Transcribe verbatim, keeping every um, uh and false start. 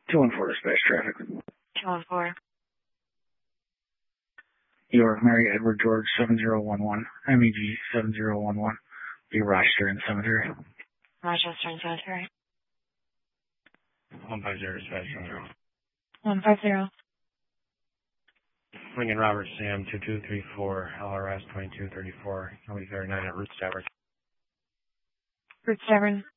two one four dispatch traffic. two one four. York, Mary Edward George seven zero one one, M E G seven zero one one, be Rochester and Cemetery. Rochester and Cemetery. one five zero dispatch zero. one five zero. Lincoln Robert Sam two two three four, L R S twenty-two thirty-four, County thirty-nine at Roots Tavern. Roots Tavern.